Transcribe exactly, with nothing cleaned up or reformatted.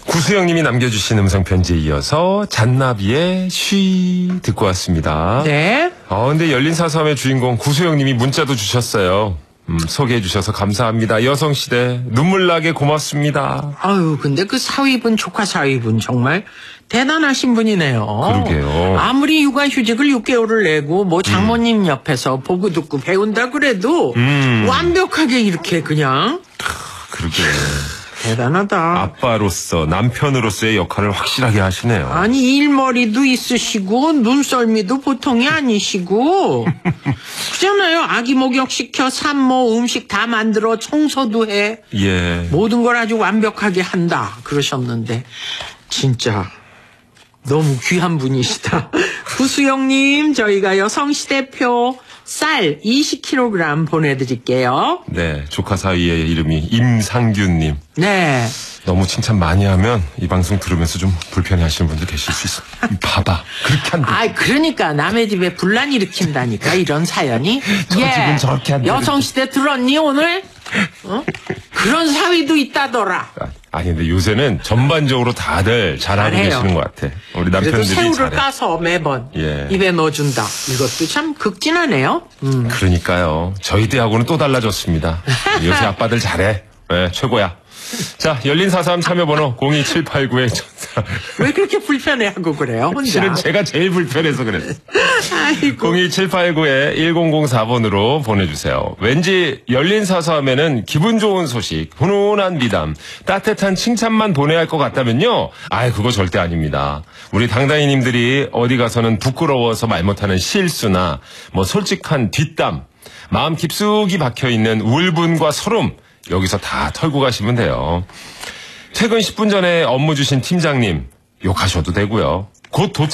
구수영님이 남겨주신 음성편지에 이어서 잔나비의 쉬 듣고 왔습니다. 네. 아, 근데 열린사삼의 주인공 구수영님이 문자도 주셨어요. 음, 소개해 주셔서 감사합니다. 여성시대 눈물나게 고맙습니다. 아유, 근데 그 사위분, 조카 사위분 정말 대단하신 분이네요. 그러게요. 아무리 육아휴직을 육 개월을 내고 뭐 장모님 음. 옆에서 보고 듣고 배운다 그래도 음. 완벽하게 이렇게 그냥. 그러게. 대단하다. 아빠로서 남편으로서의 역할을 확실하게 하시네요. 아니 일머리도 있으시고 눈썰미도 보통이 아니시고 그잖아요. 아기 목욕시켜 산모 음식 다 만들어 청소도 해. 예. 모든 걸 아주 완벽하게 한다 그러셨는데 진짜 너무 귀한 분이시다. 구수영님 저희가 여성시대표 쌀 이십 킬로그램 보내드릴게요. 네, 조카 사위의 이름이 임상균님. 네. 너무 칭찬 많이 하면 이 방송 들으면서 좀 불편해하시는 분들 계실 수 있어. 봐봐, 그렇게 한다. 아, 그러니까 남의 집에 분란 일으킨다니까 이런 사연이. 저 집은 저렇게 한다. 여성시대 들었니 오늘? 어? 그런 사위도 있다더라. 아니 근데 요새는 전반적으로 다들 잘하고 잘해요. 계시는 것 같아. 우리 그래도 남편들이 새우를 잘해. 까서 매번 예. 입에 넣어준다. 이것도 참 극진하네요. 음. 그러니까요. 저희 때하고는 또 달라졌습니다. 요새 아빠들 잘해. 네, 최고야. 자, 열린사삼 참여번호 공이칠팔구에 왜 그렇게 불편해하고 그래요 혼자? 실은 제가 제일 불편해서 그랬어요. 아이고. 공이칠팔구에 일공공사 번으로 보내주세요. 왠지 열린사삼에는 기분 좋은 소식, 훈훈한 미담, 따뜻한 칭찬만 보내야 할 것 같다면요. 아이 그거 절대 아닙니다. 우리 당당이님들이 어디 가서는 부끄러워서 말 못하는 실수나 뭐 솔직한 뒷담, 마음 깊숙이 박혀있는 울분과 서름 여기서 다 털고 가시면 돼요. 퇴근 십 분 전에 업무 주신 팀장님 욕하셔도 되고요. 곧 도착